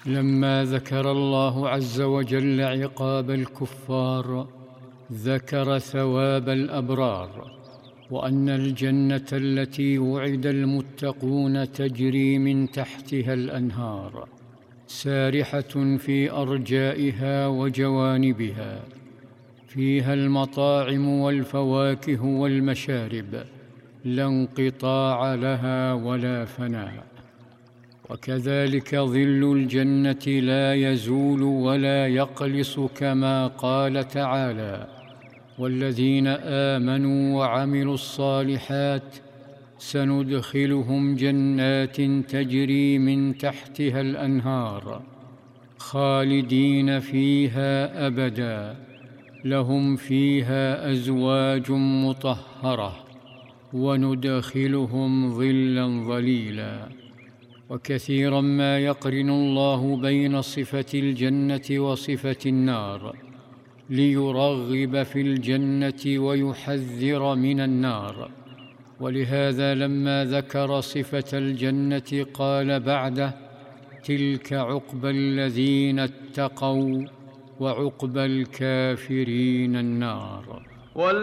لما ذكر الله عز وجل عقاب الكفار ذكر ثواب الأبرار، وأن الجنة التي وعد المتقون تجري من تحتها الأنهار سارحة في أرجائها وجوانبها، فيها المطاعم والفواكه والمشارب، لا انقطاع لها ولا فناء. وكذلك ظل الجنة لا يزول ولا يقلص، كما قال تعالى: والذين آمنوا وعملوا الصالحات سندخلهم جنات تجري من تحتها الأنهار خالدين فيها أبدا، لهم فيها أزواج مطهرة وندخلهم ظلا ظليلا. وكثيرا ما يقرن الله بين صفة الجنة وصفة النار ليرغب في الجنة ويحذر من النار، ولهذا لما ذكر صفة الجنة قال بعده: تلك عقبى الذين اتقوا وعقبى الكافرين النار.